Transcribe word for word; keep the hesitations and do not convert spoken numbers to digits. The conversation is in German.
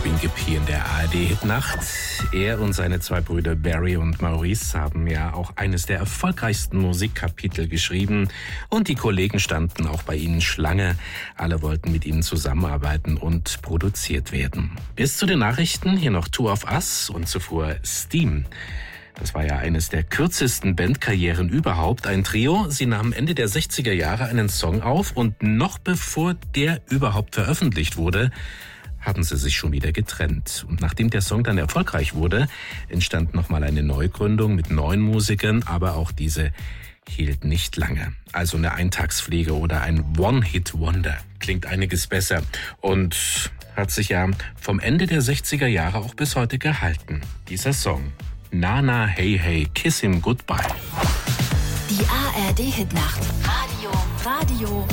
Winke P in der A R D-Hitnacht. Er und seine zwei Brüder Barry und Maurice haben ja auch eines der erfolgreichsten Musikkapitel geschrieben. Und die Kollegen standen auch bei ihnen Schlange. Alle wollten mit ihnen zusammenarbeiten und produziert werden. Bis zu den Nachrichten hier noch Two of Us und zuvor Steam. Das war ja eines der kürzesten Bandkarrieren überhaupt, ein Trio. Sie nahmen Ende der sechziger Jahre einen Song auf und noch bevor der überhaupt veröffentlicht wurde, haben sie sich schon wieder getrennt. Und nachdem der Song dann erfolgreich wurde, entstand nochmal eine Neugründung mit neuen Musikern, aber auch diese hielt nicht lange. Also eine Eintagspflege oder ein One-Hit-Wonder klingt einiges besser und hat sich ja vom Ende der sechziger Jahre auch bis heute gehalten. Dieser Song. Nana, hey, hey, kiss him goodbye. Die A R D-Hitnacht. Radio, Radio,